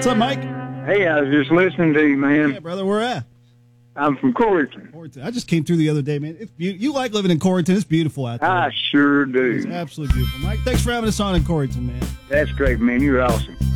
What's up, Mike? Hey, I was just listening to you, man. Yeah, brother, where at? I'm from Corrigan. Corrigan. I just came through the other day, man. It's you like living in Corrigan. It's beautiful out there. I sure It's do. absolutely beautiful. Mike, thanks for having us on in Corrigan, man. That's great, man. You're awesome.